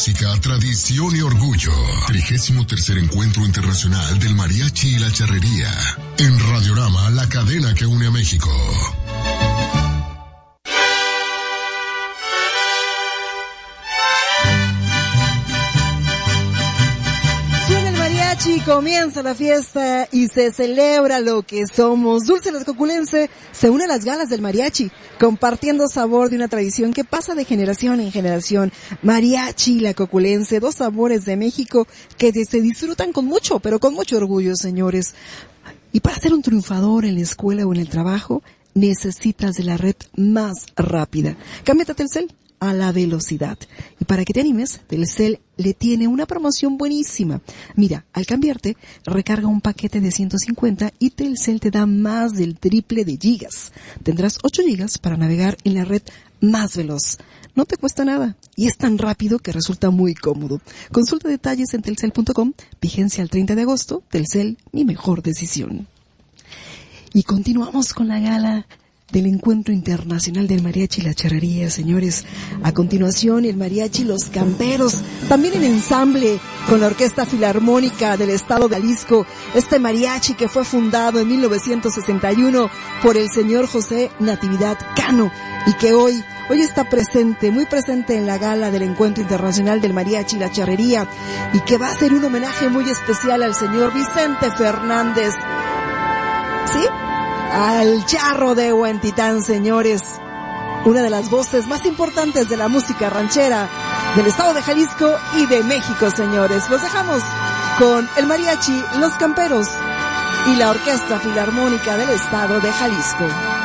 música, tradición y orgullo. 33º Encuentro Internacional del Mariachi y la Charrería. En Radiorama, la cadena que une a México. Comienza la fiesta y se celebra lo que somos. Dulce La Coculense se une a las galas del mariachi, compartiendo sabor de una tradición que pasa de generación en generación. Mariachi y La Coculense, dos sabores de México que se disfrutan con mucho, pero con mucho orgullo, señores. Y para ser un triunfador en la escuela o en el trabajo, necesitas de la red más rápida. Cámbiate a Telcel a la velocidad. Y para que te animes, Telcel le tiene una promoción buenísima. Mira, al cambiarte, recarga un paquete de 150 y Telcel te da más del triple de gigas. Tendrás 8 gigas para navegar en la red más veloz. No te cuesta nada y es tan rápido que resulta muy cómodo. Consulta detalles en telcel.com, vigencia al 30 de agosto, Telcel, mi mejor decisión. Y continuamos con la gala del Encuentro Internacional del Mariachi y la Charrería, señores. A continuación, el mariachi Los Camperos, también en ensamble con la Orquesta Filarmónica del Estado de Jalisco. Este mariachi que fue fundado en 1961 por el señor José Natividad Cano y que hoy está presente, muy presente en la gala del Encuentro Internacional del Mariachi y la Charrería y que va a ser un homenaje muy especial al señor Vicente Fernández. ¿Sí? Al Charro de Huentitán, señores. Una de las voces más importantes de la música ranchera del estado de Jalisco y de México, señores. Los dejamos con el mariachi Los Camperos y la Orquesta Filarmónica del estado de Jalisco.